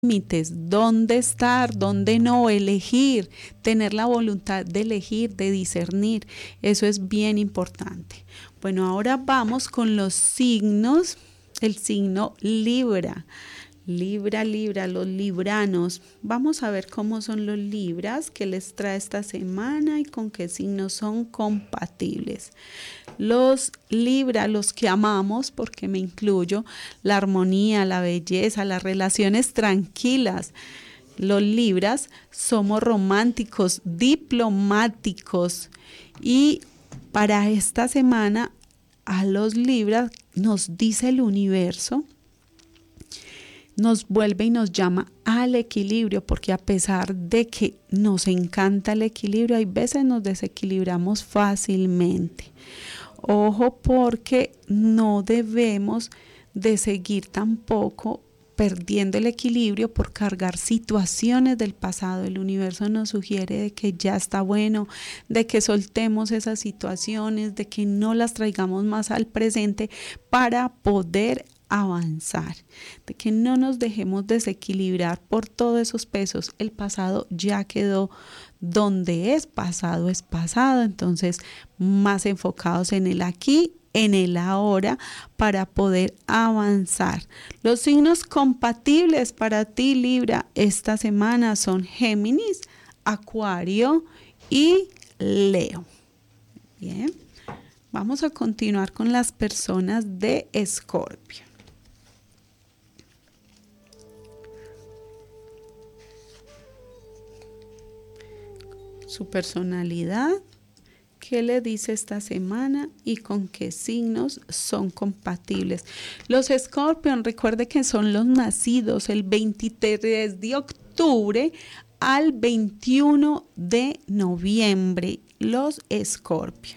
límites, dónde estar, dónde no, elegir, tener la voluntad de elegir, de discernir. Eso es bien importante. Bueno, ahora vamos con los signos. El signo Libra. Libra, los libranos. Vamos a ver cómo son los libras, qué les trae esta semana y con qué signos son compatibles. Los Libra, los que amamos, porque me incluyo, la armonía, la belleza, las relaciones tranquilas. Los Libras somos románticos, diplomáticos y para esta semana a los Libras nos dice el universo, nos vuelve y nos llama al equilibrio, porque a pesar de que nos encanta el equilibrio, hay veces nos desequilibramos fácilmente. Ojo, porque no debemos de seguir tampoco perdiendo el equilibrio por cargar situaciones del pasado. El universo nos sugiere de que ya está bueno, de que soltemos esas situaciones, de que no las traigamos más al presente para poder avanzar, de que no nos dejemos desequilibrar por todos esos pesos. El pasado ya quedó donde es pasado, entonces más enfocados en el aquí, en el ahora, para poder avanzar. Los signos compatibles para ti, Libra, esta semana son Géminis, Acuario y Leo. Bien, vamos a continuar con las personas de Escorpio. Su personalidad, qué le dice esta semana y con qué signos son compatibles. Los Escorpión, recuerde que son los nacidos el 23 de octubre al 21 de noviembre, los Escorpión.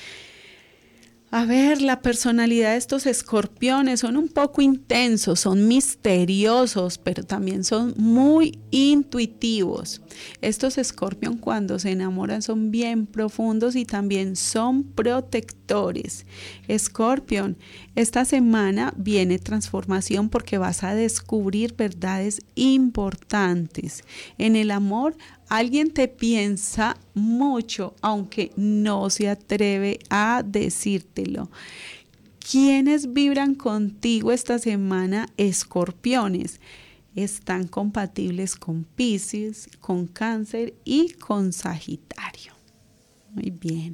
A ver, la personalidad de estos escorpiones son un poco intensos, son misteriosos, pero también son muy intuitivos. Estos escorpión cuando se enamoran son bien profundos y también son protectores. Escorpión, esta semana viene transformación porque vas a descubrir verdades importantes. En el amor, alguien te piensa mucho, aunque no se atreve a decírtelo. ¿Quiénes vibran contigo esta semana? Escorpiones. Están compatibles con Piscis, con Cáncer y con Sagitario. Muy bien.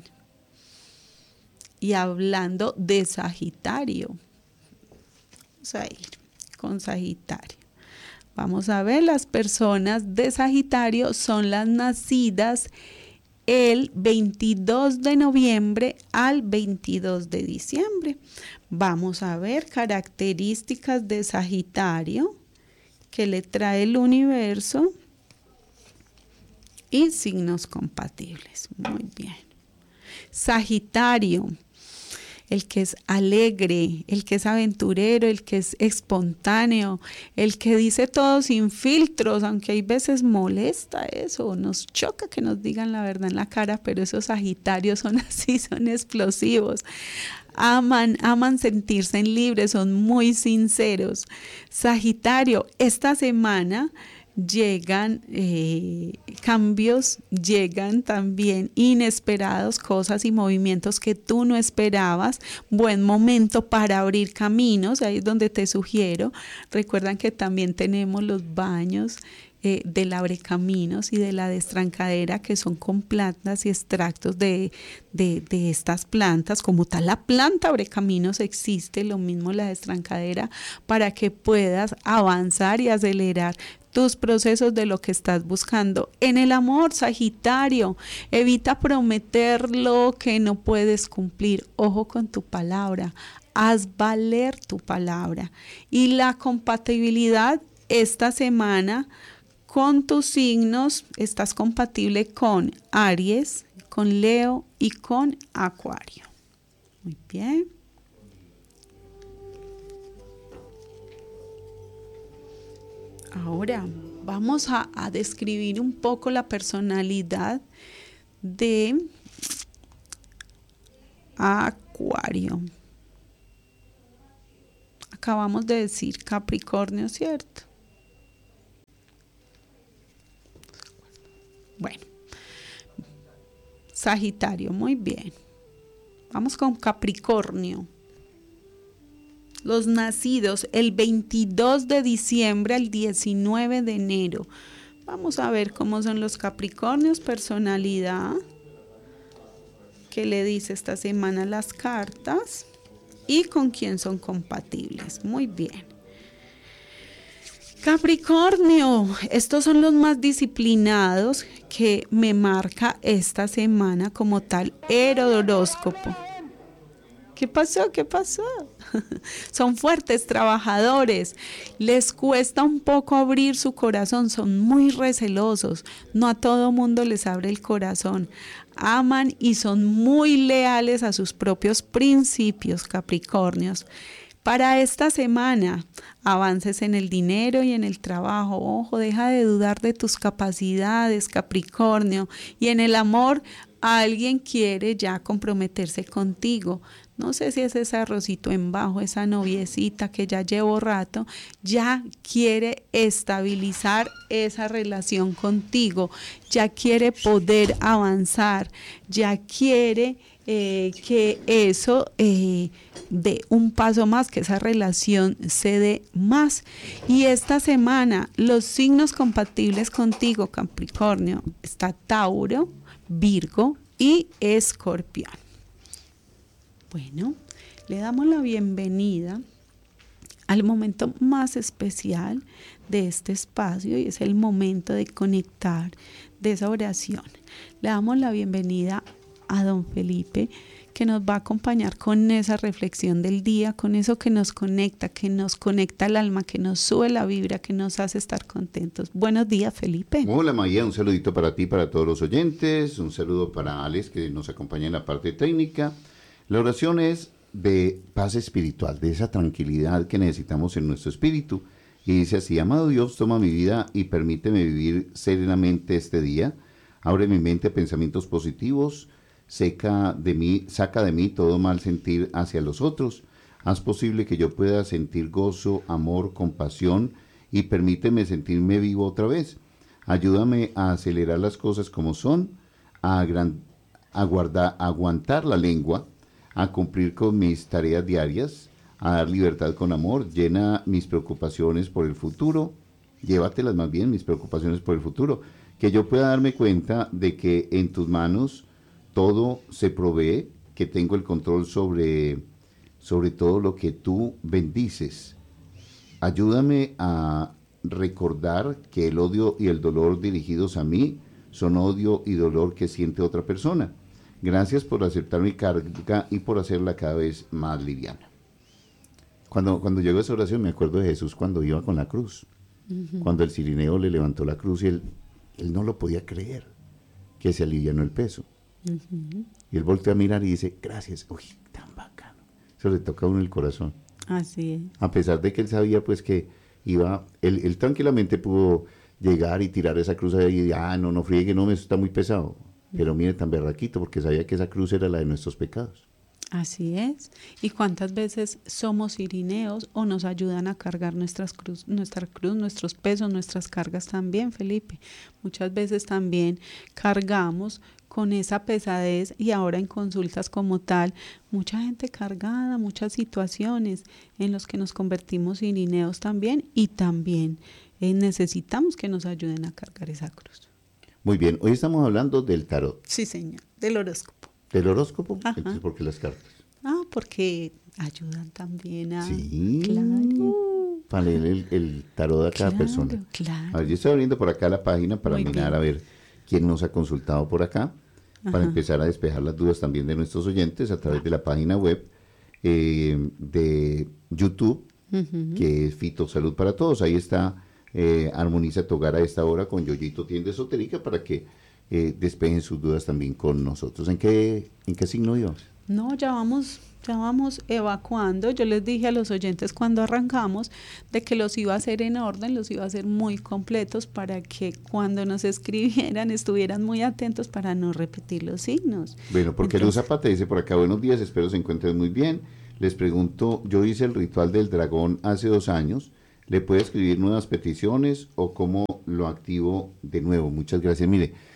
Y hablando de Sagitario, vamos a ir con Sagitario. Vamos a ver, las personas de Sagitario son las nacidas el 22 de noviembre al 22 de diciembre. Vamos a ver características de Sagitario que le trae el universo y signos compatibles. Muy bien. Sagitario. El que es alegre, el que es aventurero, el que es espontáneo, el que dice todo sin filtros, aunque hay veces molesta eso, nos choca que nos digan la verdad en la cara, pero esos Sagitarios son así, son explosivos. Aman sentirse libres, son muy sinceros. Sagitario, esta semana llegan cambios, llegan también inesperados, cosas y movimientos que tú no esperabas. Buen momento para abrir caminos, ahí es donde te sugiero. Recuerdan que también tenemos los baños del abrecaminos y de la destrancadera, que son con plantas y extractos de estas plantas. Como tal, la planta abrecaminos existe, lo mismo la destrancadera, para que puedas avanzar y acelerar tus procesos de lo que estás buscando. En el amor, Sagitario, evita prometer lo que no puedes cumplir. Ojo con tu palabra, haz valer tu palabra. Y la compatibilidad esta semana con tus signos, estás compatible con Aries, con Leo y con Acuario. Muy bien. Ahora vamos a describir un poco la personalidad de Acuario. Acabamos de decir Capricornio, ¿cierto? Bueno, Sagitario, muy bien. Vamos con Capricornio. Los nacidos el 22 de diciembre al 19 de enero. Vamos a ver cómo son los Capricornios, personalidad. ¿Qué le dice esta semana las cartas? Y con quién son compatibles. Muy bien. Capricornio, estos son los más disciplinados que me marca esta semana como tal el horóscopo. ¿Qué pasó? ¿Qué pasó? Son fuertes, trabajadores, les cuesta un poco abrir su corazón, son muy recelosos, no a todo mundo les abre el corazón, aman y son muy leales a sus propios principios, Capricornios. Para esta semana, avances en el dinero y en el trabajo. Ojo, deja de dudar de tus capacidades, Capricornio. Y en el amor, alguien quiere ya comprometerse contigo. No sé si es ese arrocito en bajo, esa noviecita que ya llevo rato, ya quiere estabilizar esa relación contigo, ya quiere poder avanzar, ya quiere que eso dé un paso más, que esa relación se dé más. Y esta semana, los signos compatibles contigo, Capricornio, está Tauro, Virgo y Escorpión. Bueno, le damos la bienvenida al momento más especial de este espacio y es el momento de conectar, de esa oración. Le damos la bienvenida a don Felipe, que nos va a acompañar con esa reflexión del día, con eso que nos conecta el alma, que nos sube la vibra, que nos hace estar contentos. Buenos días, Felipe. Hola, María, un saludito para ti, para todos los oyentes, un saludo para Alex, que nos acompaña en la parte técnica. La oración es de paz espiritual, de esa tranquilidad que necesitamos en nuestro espíritu. Y dice así: amado Dios, toma mi vida y permíteme vivir serenamente este día. Abre mi mente a pensamientos positivos, saca de mí todo mal sentir hacia los otros. Haz posible que yo pueda sentir gozo, amor, compasión y permíteme sentirme vivo otra vez. Ayúdame a acelerar las cosas como son, a aguantar la lengua, a cumplir con mis tareas diarias, a dar libertad con amor. Llena mis preocupaciones por el futuro, llévatelas más bien, mis preocupaciones por el futuro, que yo pueda darme cuenta de que en tus manos todo se provee, que tengo el control sobre todo lo que tú bendices. Ayúdame a recordar que el odio y el dolor dirigidos a mí son odio y dolor que siente otra persona. Gracias por aceptar mi carga y por hacerla cada vez más liviana. Cuando llego a esa oración me acuerdo de Jesús cuando iba con la cruz. Uh-huh. Cuando el cirineo le levantó la cruz y él no lo podía creer, que se alivianó el peso. Uh-huh. Y él volteó a mirar y dice: gracias. Uy, tan bacano. Eso le toca a uno el corazón. Así es. A pesar de que él sabía pues que él tranquilamente pudo llegar y tirar esa cruz ahí y no friegue, no, eso está muy pesado. Pero mire, tan berraquito, porque sabía que esa cruz era la de nuestros pecados. Así es. ¿Y cuántas veces somos irineos o nos ayudan a cargar nuestra cruz, nuestros pesos, nuestras cargas también, Felipe? Muchas veces también cargamos con esa pesadez y ahora en consultas como tal, mucha gente cargada, muchas situaciones en las que nos convertimos irineos también y también necesitamos que nos ayuden a cargar esa cruz. Muy bien, hoy estamos hablando del tarot. Sí, señor, del horóscopo. ¿Del horóscopo? Ajá. Entonces, ¿por qué las cartas? Porque ayudan también a... Sí, claro. Para leer el tarot de cada persona. Claro. A ver, yo estoy abriendo por acá la página para mirar a ver quién nos ha consultado por acá, para empezar a despejar las dudas también de nuestros oyentes a través de la página web de YouTube, que es Fito Salud para Todos. Ahí está Armoniza tu hogar a esta hora con Yoyito Tienda Esotérica para que despejen sus dudas también con nosotros. ¿En qué signo ibas? No, ya vamos evacuando. Yo les dije a los oyentes cuando arrancamos de que los iba a hacer en orden, los iba a hacer muy completos para que cuando nos escribieran estuvieran muy atentos para no repetir los signos. Bueno, porque Luz Zapata dice por acá: buenos días, espero se encuentren muy bien. Les pregunto, yo hice el ritual del dragón hace 2 años. ¿Le puedo escribir nuevas peticiones o cómo lo activo de nuevo? Muchas gracias. Mire,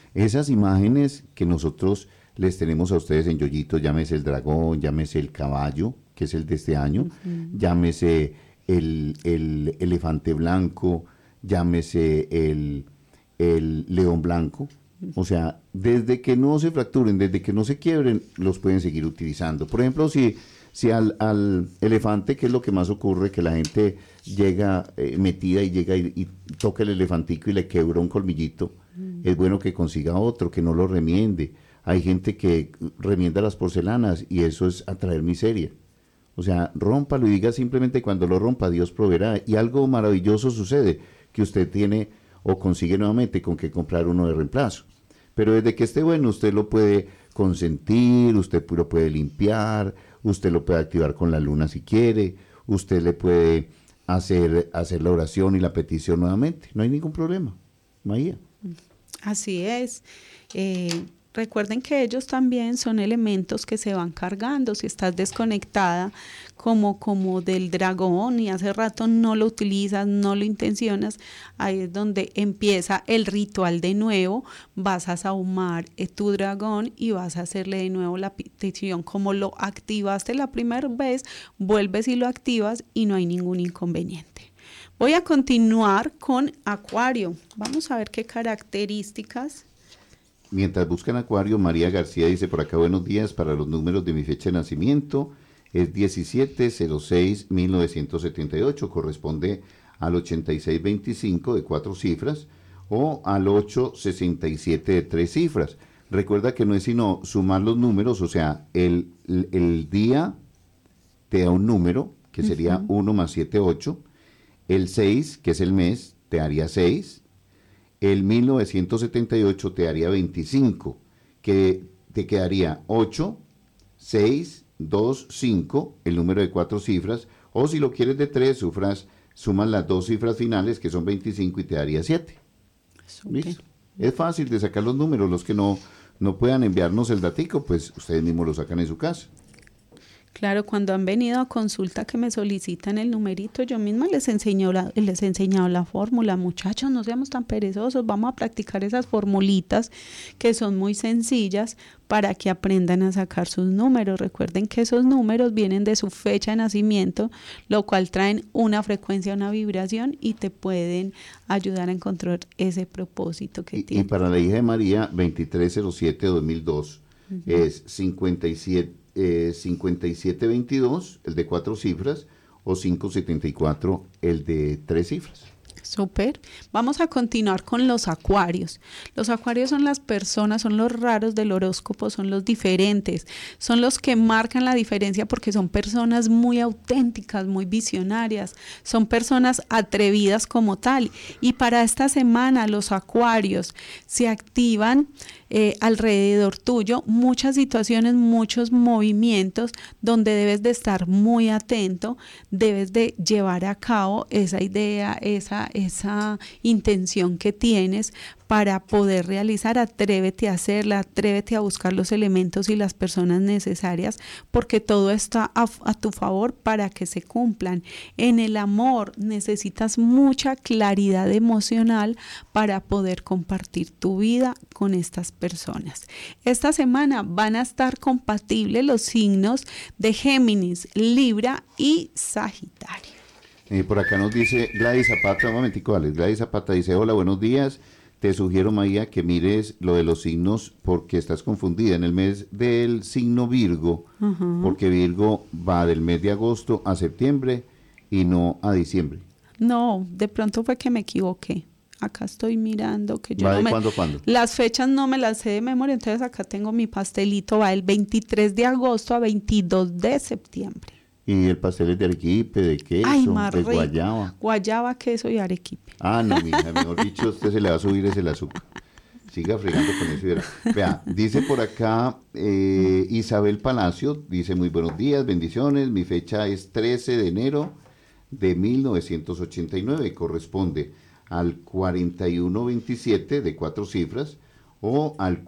esas imágenes que nosotros les tenemos a ustedes en Yoyito, llámese el dragón, llámese el caballo, que es el de este año, llámese el elefante blanco, llámese el león blanco. O sea, desde que no se fracturen, desde que no se quiebren, los pueden seguir utilizando. Por ejemplo, si al elefante, que es lo que más ocurre, que la gente llega metida y llega y toca el elefantico y le quebra un colmillito, es bueno que consiga otro, que no lo remiende. Hay gente que remienda las porcelanas y eso es atraer miseria. O sea, rómpalo y diga simplemente cuando lo rompa, Dios proveerá. Y algo maravilloso sucede, que usted tiene o consigue nuevamente con que comprar uno de reemplazo. Pero desde que esté bueno, usted lo puede consentir, usted lo puede limpiar, usted lo puede activar con la luna si quiere, usted le puede hacer la oración y la petición nuevamente. No hay ningún problema. María. Así es. Recuerden que ellos también son elementos que se van cargando. Si estás desconectada como del dragón y hace rato no lo utilizas, no lo intencionas, ahí es donde empieza el ritual de nuevo. Vas a sahumar tu dragón y vas a hacerle de nuevo la petición. Como lo activaste la primera vez, vuelves y lo activas y no hay ningún inconveniente. Voy a continuar con Acuario. Vamos a ver qué características. Mientras buscan Acuario, María García dice por acá: buenos días, para los números de mi fecha de nacimiento es 17/06/1978, corresponde al 8625 de 4 cifras o al 867 de 3 cifras. Recuerda que no es sino sumar los números, o sea, el día te da un número que sería 1 más 7, 8, el 6, que es el mes, te daría 6, el 1978 te daría 25, que te quedaría 8, 6, 2, 5, el número de 4 cifras, o si lo quieres de 3 cifras, sumas las 2 cifras finales, que son 25, y te daría 7. ¿Listo? Es fácil de sacar los números. Los que no puedan enviarnos el datico, pues ustedes mismos lo sacan en su casa. Claro, cuando han venido a consulta que me solicitan el numerito, yo misma les he enseñado la fórmula. Muchachos, no seamos tan perezosos, vamos a practicar esas formulitas que son muy sencillas para que aprendan a sacar sus números. Recuerden que esos números vienen de su fecha de nacimiento, lo cual traen una frecuencia, una vibración y te pueden ayudar a encontrar ese propósito que tienen. Y para la hija de María, 23/07/2002 es 5722, el de 4 cifras, o 574, el de 3 cifras. Súper. Vamos a continuar con los acuarios. Los acuarios son las personas, son los raros del horóscopo, son los diferentes, son los que marcan la diferencia porque son personas muy auténticas, muy visionarias, son personas atrevidas como tal. Y para esta semana los acuarios se activan alrededor tuyo muchas situaciones, muchos movimientos donde debes de estar muy atento, debes de llevar a cabo esa idea, esa intención que tienes para poder realizar. Atrévete a hacerla, atrévete a buscar los elementos y las personas necesarias, porque todo está a tu favor para que se cumplan. En el amor necesitas mucha claridad emocional para poder compartir tu vida con estas personas. Esta semana van a estar compatibles los signos de Géminis, Libra y Sagitario. Por acá nos dice Gladys Zapata, un momentico, Alex. Gladys Zapata dice: hola, buenos días. Te sugiero, María, que mires lo de los signos porque estás confundida en el mes del signo Virgo, porque Virgo va del mes de agosto a septiembre y no a diciembre. No, de pronto fue que me equivoqué. Acá estoy mirando que yo ¿Va de cuándo? Las fechas no me las sé de memoria, entonces acá tengo mi pastelito, va del 23 de agosto a 22 de septiembre. Y el pastel es de arequipe, de queso, de guayaba. Guayaba, queso y arequipe. Ah, no, mija, mejor dicho, a usted se le va a subir ese el azúcar. Siga fregando con eso y verá. Vea, dice por acá Isabel Palacio, dice: muy buenos días, bendiciones, mi fecha es 13 de enero de 1989, corresponde al 4127 de 4 cifras o al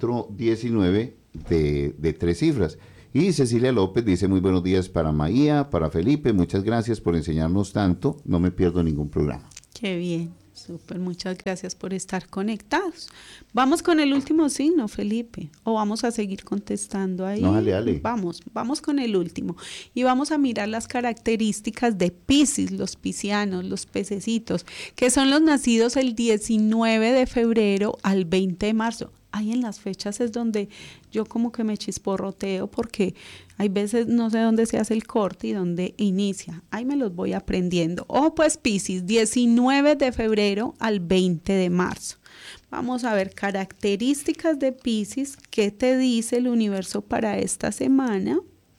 419 de 3 cifras. Y Cecilia López dice: muy buenos días para Maía, para Felipe, muchas gracias por enseñarnos tanto, no me pierdo ningún programa. Qué bien. Súper, muchas gracias por estar conectados. Vamos con el último signo, Felipe, o vamos a seguir contestando ahí. No, dale. Vamos con el último y vamos a mirar las características de Piscis, los piscianos, los pececitos, que son los nacidos el 19 de febrero al 20 de marzo. Ahí en las fechas es donde yo como que me chisporroteo porque hay veces no sé dónde se hace el corte y dónde inicia. Ahí me los voy aprendiendo. Pues Piscis, 19 de febrero al 20 de marzo. Vamos a ver características de Piscis. ¿Qué te dice el universo para esta semana?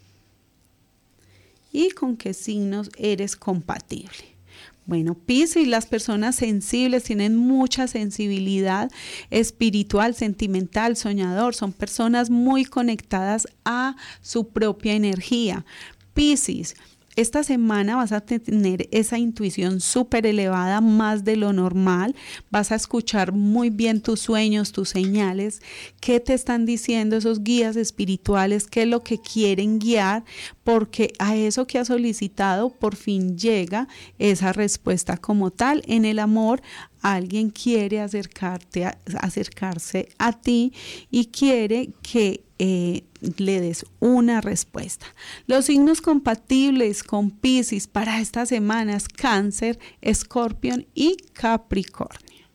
¿Y con qué signos eres compatible? Bueno, Piscis, las personas sensibles tienen mucha sensibilidad espiritual, sentimental, soñador. Son personas muy conectadas a su propia energía. Piscis, esta semana vas a tener esa intuición súper elevada, más de lo normal. Vas a escuchar muy bien tus sueños, tus señales. ¿Qué te están diciendo esos guías espirituales? ¿Qué es lo que quieren guiar? Porque a eso que has solicitado por fin llega esa respuesta como tal. En el amor, alguien quiere acercarse a ti y quiere que le des una respuesta. Los signos compatibles con Piscis para estas semanas: Cáncer, Escorpión y Capricornio.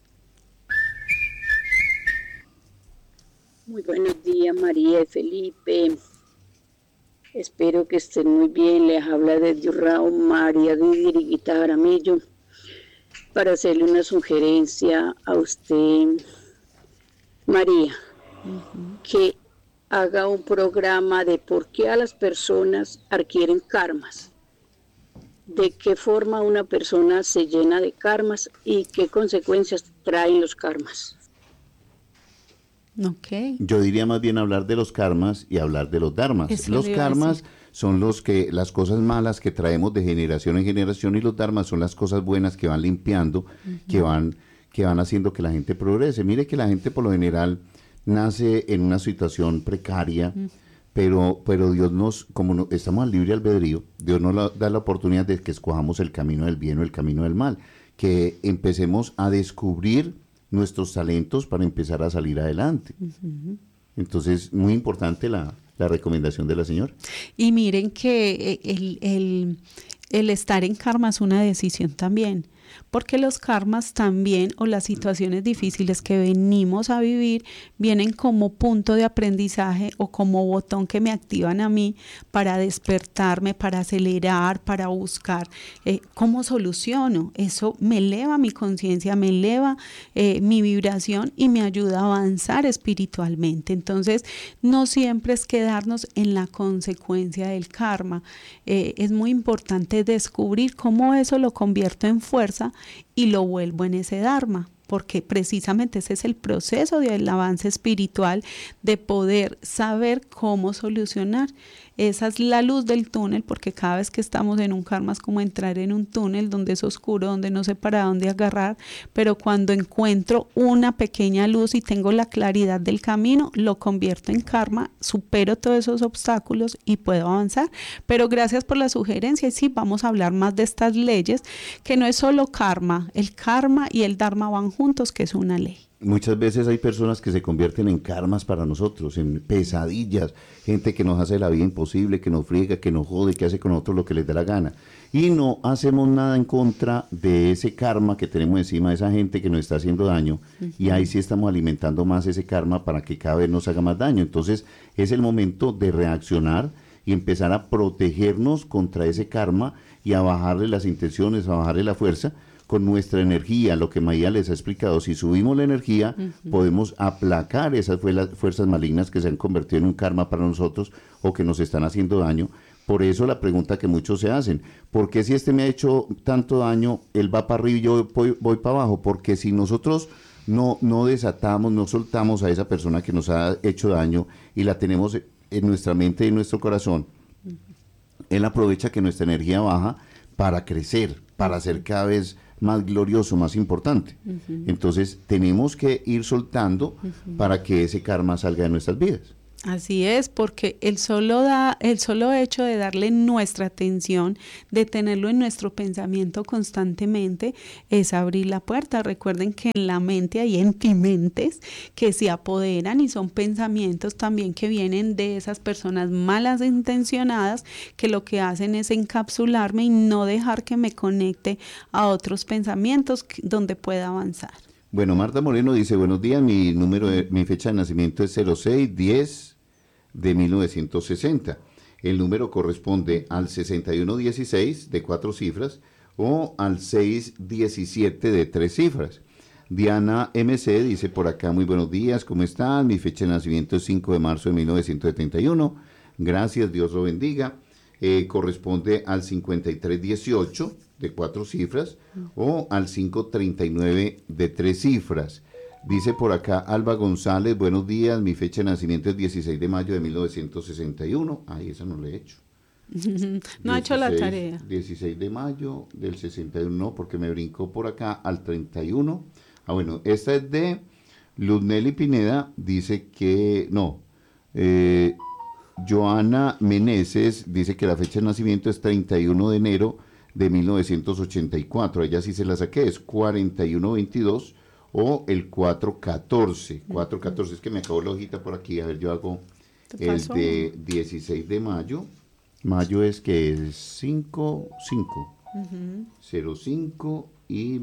Muy buenos días, María y Felipe. Espero que estén muy bien. Les habla desde Urrao María de Diriguita Jaramillo para hacerle una sugerencia a usted, María, que haga un programa de por qué a las personas adquieren karmas, de qué forma una persona se llena de karmas y qué consecuencias traen los karmas. Okay. Yo diría más bien hablar de los karmas y hablar de los dharmas. Los karmas son las cosas malas que traemos de generación en generación, y los dharmas son las cosas buenas que van limpiando, que van haciendo que la gente progrese. Mire que la gente por lo general nace en una situación precaria, pero Dios estamos al libre albedrío, Dios nos da la oportunidad de que escojamos el camino del bien o el camino del mal, que empecemos a descubrir nuestros talentos para empezar a salir adelante. Entonces, muy importante la recomendación de la señora. Y miren que el estar en karma es una decisión también, porque los karmas también, o las situaciones difíciles que venimos a vivir, vienen como punto de aprendizaje o como botón que me activan a mí para despertarme, para acelerar, para buscar cómo soluciono. Eso me eleva mi conciencia, me eleva mi vibración y me ayuda a avanzar espiritualmente. Entonces, no siempre es quedarnos en la consecuencia del karma. Es muy importante descubrir cómo eso lo convierto en fuerza y lo vuelvo en ese dharma, porque precisamente ese es el proceso del avance espiritual, de poder saber cómo solucionar. Esa es la luz del túnel, porque cada vez que estamos en un karma es como entrar en un túnel donde es oscuro, donde no sé para dónde agarrar, pero cuando encuentro una pequeña luz y tengo la claridad del camino, lo convierto en karma, supero todos esos obstáculos y puedo avanzar. Pero gracias por la sugerencia, y sí, vamos a hablar más de estas leyes, que no es solo karma, el karma y el dharma van juntos, que es una ley. Muchas veces hay personas que se convierten en karmas para nosotros, en pesadillas, gente que nos hace la vida imposible, que nos friega, que nos jode, que hace con nosotros lo que les da la gana. Y no hacemos nada en contra de ese karma que tenemos encima de esa gente que nos está haciendo daño. Y ahí sí estamos alimentando más ese karma para que cada vez nos haga más daño. Entonces es el momento de reaccionar y empezar a protegernos contra ese karma y a bajarle las intenciones, a bajarle la fuerza, con nuestra energía, lo que María les ha explicado. Si subimos la energía, podemos aplacar esas fuerzas malignas que se han convertido en un karma para nosotros o que nos están haciendo daño. Por eso la pregunta que muchos se hacen: ¿por qué si este me ha hecho tanto daño, él va para arriba y yo voy para abajo? Porque si nosotros no desatamos, no soltamos a esa persona que nos ha hecho daño y la tenemos en nuestra mente y en nuestro corazón, él aprovecha que nuestra energía baja para crecer, para ser cada vez más glorioso, más importante. Entonces tenemos que ir soltando para que ese karma salga de nuestras vidas. Así es, porque el solo hecho de darle nuestra atención, de tenerlo en nuestro pensamiento constantemente, es abrir la puerta. Recuerden que en la mente hay entimentes que se apoderan y son pensamientos también que vienen de esas personas malas intencionadas que lo que hacen es encapsularme y no dejar que me conecte a otros pensamientos donde pueda avanzar. Bueno, Marta Moreno dice, buenos días, mi fecha de nacimiento es 0610 de 1960. El número corresponde al 6116 de 4 cifras o al 617 de 3 cifras. Diana MC dice por acá, muy buenos días, ¿cómo están? Mi fecha de nacimiento es 5 de marzo de 1971. Gracias, Dios lo bendiga. Corresponde al 5318 de 4 cifras o al 539 de 3 cifras. Dice por acá Alba González, buenos días, mi fecha de nacimiento es 16 de mayo de 1961. Ay, esa no la he hecho. No ha hecho la tarea. 16 de mayo del 61, no, porque me brincó por acá al 31. Ah, bueno, esta es de Luzmeli Pineda, dice que, no, Joana Meneses dice que la fecha de nacimiento es 31 de enero de 1984. Ella sí se la saqué, es 4122 o el 414. 414, es que me acabó la hojita por aquí. A ver, yo hago el de 16 de mayo. Mayo es que es 5, 05 y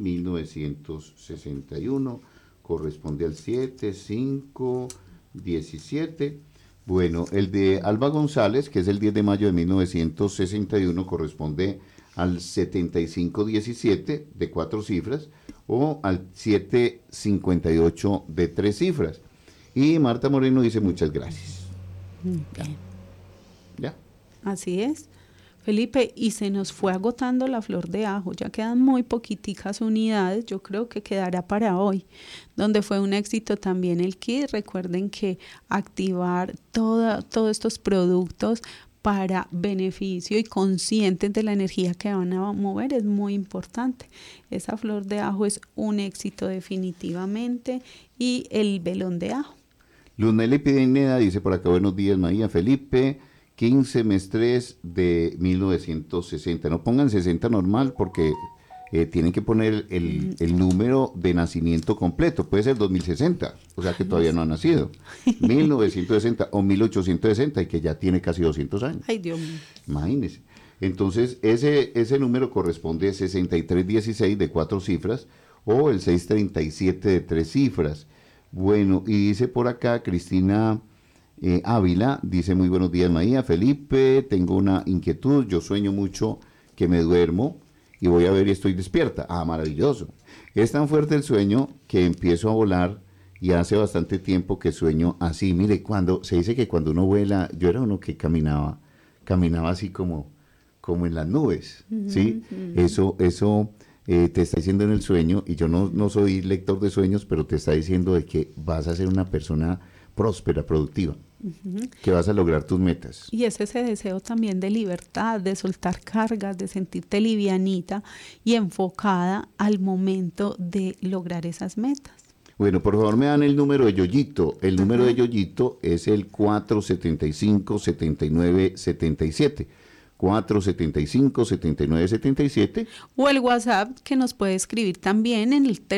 1961. Corresponde al 7, 5, 17. Bueno, el de Alba González, que es el 10 de mayo de 1961, corresponde al 7517 de 4 cifras o al 758 de 3 cifras. Y Marta Moreno dice muchas gracias. Bien. ¿Ya? Así es. Felipe, y se nos fue agotando la flor de ajo, ya quedan muy poquiticas unidades, yo creo que quedará para hoy, donde fue un éxito también el kit. Recuerden que activar todos estos productos para beneficio y conscientes de la energía que van a mover es muy importante. Esa flor de ajo es un éxito definitivamente, y el velón de ajo. Luzmeli Pineda dice por acá, buenos días María Felipe, 15 mes 3 de 1960. No pongan 60 normal porque tienen que poner el número de nacimiento completo. Puede ser 2060, o sea que todavía no ha nacido. 1960 o 1860 y que ya tiene casi 200 años. Ay, Dios mío. Imagínense. Entonces, ese número corresponde a 6316 de 4 cifras o el 637 de 3 cifras. Bueno, y dice por acá Cristina Ávila, dice muy buenos días María Felipe, tengo una inquietud, yo sueño mucho que me duermo y voy a ver y estoy despierta. Ah, maravilloso. Es tan fuerte el sueño que empiezo a volar y hace bastante tiempo que sueño así. Mire, se dice que cuando uno vuela, yo era uno que caminaba así como en las nubes, ¿sí? Eso te está diciendo en el sueño, y yo no soy lector de sueños, pero te está diciendo de que vas a ser una persona próspera, productiva, que vas a lograr tus metas. Y es ese deseo también de libertad, de soltar cargas, de sentirte livianita y enfocada al momento de lograr esas metas. Bueno, por favor me dan el número de Yoyito. El número de Yoyito es el 475-7977. 475-7977. O el WhatsApp, que nos puede escribir también en el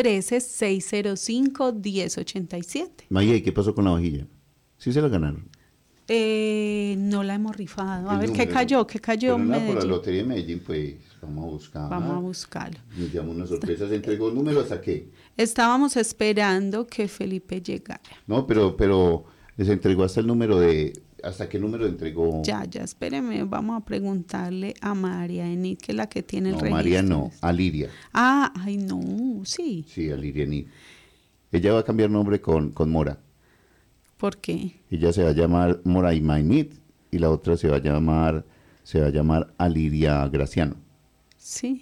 313-605-1087. Maya, ¿y qué pasó con la vajilla? ¿Sí se la ganaron? No la hemos rifado. A ver, ¿qué cayó? Medellín. Por la Lotería de Medellín, pues vamos a buscar. Vamos a buscarlo. Nos llamó una sorpresa. ¿Se entregó el número hasta qué? Estábamos esperando que Felipe llegara. No, pero les entregó hasta el número de... ¿Hasta qué número entregó? Ya, espéreme, vamos a preguntarle a María Enid, que es la que tiene el registro. María no, a Liria. Ay no, sí. Sí, a Liria Enid. Ella va a cambiar nombre con Mora. ¿Por qué? Ella se va a llamar Mora Imainit y la otra se va a llamar Aliria Graciano. Sí.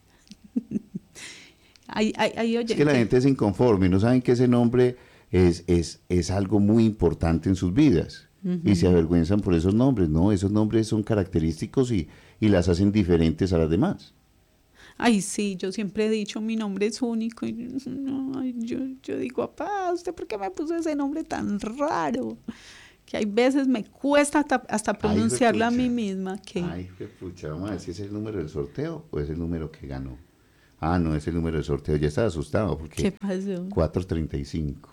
Oye, es que la gente es inconforme, no saben que ese nombre es algo muy importante en sus vidas. Y se avergüenzan por esos nombres. No, esos nombres son característicos y las hacen diferentes a las demás. Ay, sí, yo siempre he dicho, mi nombre es único. Y yo digo, papá, ¿usted por qué me puso ese nombre tan raro? que hay veces me cuesta hasta pronunciarlo a mí misma. Que... Ay, qué pucha, vamos a ver si es el número del sorteo o es el número que ganó. Ah, no, es el número del sorteo. Ya estaba asustado porque... ¿Qué pasó? 435.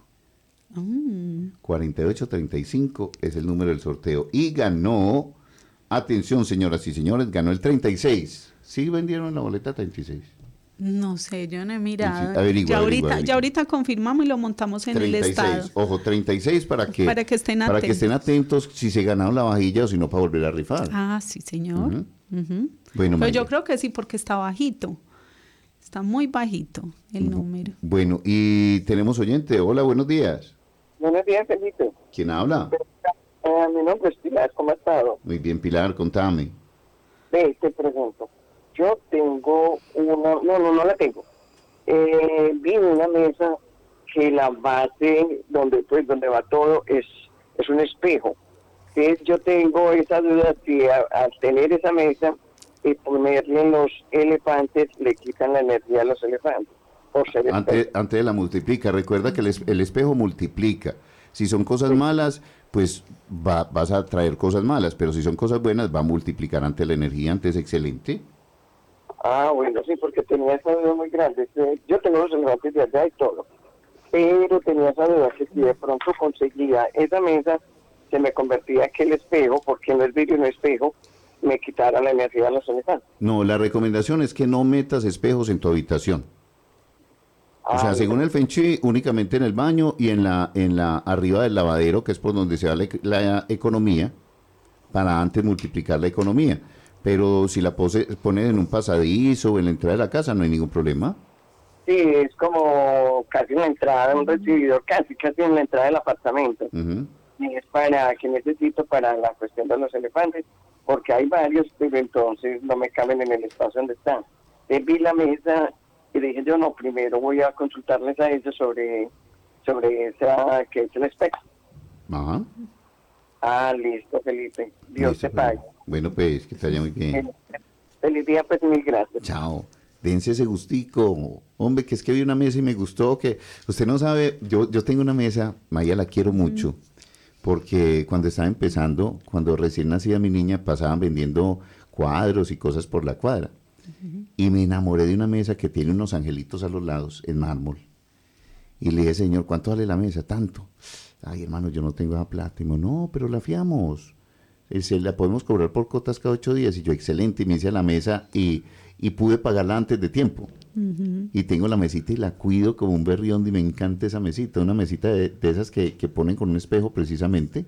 4835 es el número del sorteo. Y ganó, atención señoras y señores, ganó el 36. ¿Sí vendieron la boleta 36? No sé, yo no he mirado. Sí, averigua. Ya ahorita confirmamos y lo montamos en 36, el estado. Ojo, 36 para que estén atentos si se ganaron la vajilla o si no para volver a rifar. Ah, sí, señor. Bueno, pues yo creo que sí, porque está bajito. Está muy bajito el número. Bueno, y tenemos oyente. Hola, buenos días. Buenos días, Felipe. ¿Quién habla? Mi nombre es Pilar, ¿cómo has estado? Muy bien, Pilar, contame. Te pregunto. Yo tengo no la tengo. Vi una mesa que la base donde va todo es un espejo. Entonces yo tengo esa duda si al tener esa mesa y ponerle los elefantes le quitan la energía a los elefantes. Antes la multiplica. Recuerda que el espejo multiplica. Si son cosas malas, pues vas a traer cosas malas, pero si son cosas buenas, va a multiplicar ante la energía, antes excelente. Ah, bueno, sí, porque tenía esa duda muy grande. Yo tengo los elefantes de allá y todo, pero tenía esa duda que si de pronto conseguía esa mesa, se me convertía que el espejo, porque no es vidrio, no es espejo, me quitara la energía a los elefantes. No, la recomendación es que no metas espejos en tu habitación. O sea, según el Feng Shui, únicamente en el baño y en la arriba del lavadero, que es por donde se va la economía, para antes multiplicar la economía. Pero si la pones en un pasadizo o en la entrada de la casa, no hay ningún problema. Sí, es como casi una entrada, un recibidor, casi en la entrada del apartamento. Y es que necesito para la cuestión de los elefantes, porque hay varios, pero entonces no me caben en el espacio donde están. Vi la mesa y dije yo, no, primero voy a consultarles a ellos sobre esa, que es el espejo. Ajá. Ah, listo, Felipe. Dios te pague. Bueno, pues, que te vaya muy bien. Feliz día, pues, mil gracias. Chao. Dense ese gustico. Hombre, que es que vi una mesa y me gustó, que usted no sabe, yo tengo una mesa, Maya la quiero mucho, porque cuando estaba empezando, cuando recién nacida mi niña, pasaban vendiendo cuadros y cosas por la cuadra. Y me enamoré de una mesa que tiene unos angelitos a los lados en mármol. Y le dije, señor, ¿cuánto vale la mesa? Tanto. Ay, hermano, yo no tengo esa plata. Y me dijo, no, pero la fiamos. La podemos cobrar por cotas cada 8 días. Y yo, excelente. Y me hice a la mesa y pude pagarla antes de tiempo. Y tengo la mesita y la cuido como un berrión y me encanta esa mesita. Una mesita de esas que ponen con un espejo precisamente.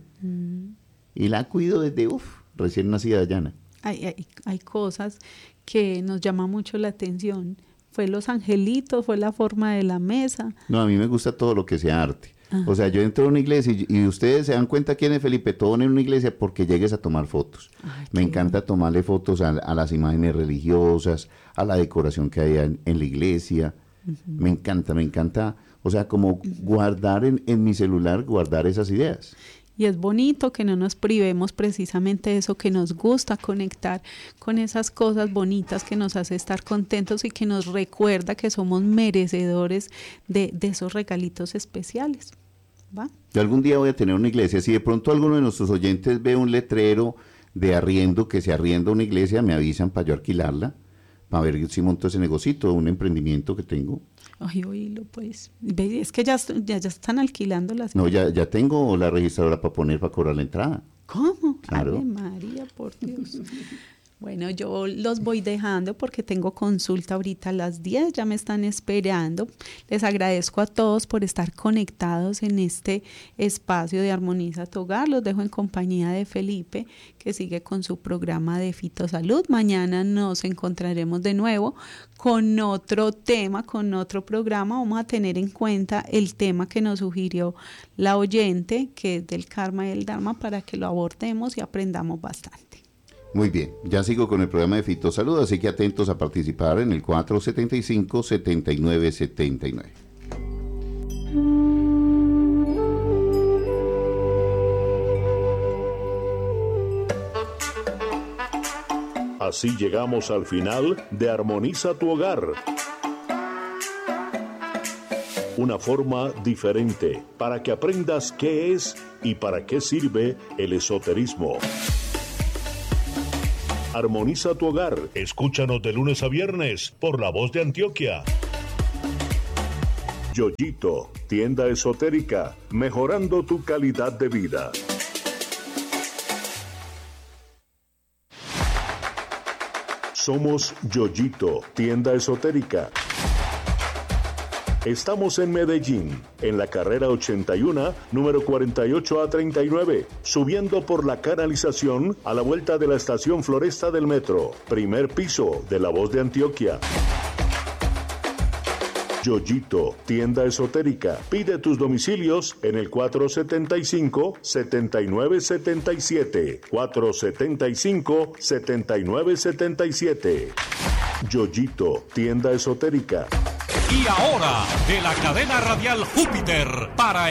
Y la cuido desde, recién nacida Dayana. Hay cosas que nos llaman mucho la atención. Fue los angelitos, fue la forma de la mesa. No, a mí me gusta todo lo que sea arte. O sea, yo entro a una iglesia y ustedes se dan cuenta quién es Felipe Tobón en una iglesia porque llegues a tomar fotos. Me encanta tomarle fotos a las imágenes religiosas, a la decoración que hay en la iglesia. Me encanta, o sea, como guardar en mi celular, guardar esas ideas. Y es bonito que no nos privemos precisamente de eso, que nos gusta conectar con esas cosas bonitas que nos hace estar contentos y que nos recuerda que somos merecedores de esos regalitos especiales. ¿Va? Yo algún día voy a tener una iglesia. Si de pronto alguno de nuestros oyentes ve un letrero de arriendo, que se arrienda una iglesia, me avisan para yo alquilarla, para ver si monto ese negocito, un emprendimiento que tengo. Ay, oílo, pues. Es que ya están alquilando las... No, ya tengo la registradora para cobrar la entrada. ¿Cómo? Claro. Ave María, por Dios. Bueno, yo los voy dejando porque tengo consulta ahorita a las 10, ya me están esperando. Les agradezco a todos por estar conectados en este espacio de Armoniza tu Hogar. Los dejo en compañía de Felipe, que sigue con su programa de Fitosalud. Mañana nos encontraremos de nuevo con otro tema, con otro programa. Vamos a tener en cuenta el tema que nos sugirió la oyente, que es del karma y el dharma, para que lo abordemos y aprendamos bastante. Muy bien, ya sigo con el programa de Fitosalud, así que atentos a participar en el 475-7979. Así llegamos al final de Armoniza tu Hogar. una forma diferente para que aprendas qué es y para qué sirve el esoterismo. Armoniza tu hogar. Escúchanos de lunes a viernes por La Voz de Antioquia. Yoyito, tienda esotérica, mejorando tu calidad de vida. Somos Yoyito, tienda esotérica. Estamos en Medellín, en la carrera 81, número 48A39, subiendo por la canalización a la vuelta de la estación Floresta del Metro, primer piso de La Voz de Antioquia. Yoyito, tienda esotérica. Pide tus domicilios en el 475-7977. 475-7977. Yoyito, tienda esotérica. Y ahora, de la cadena radial Júpiter, para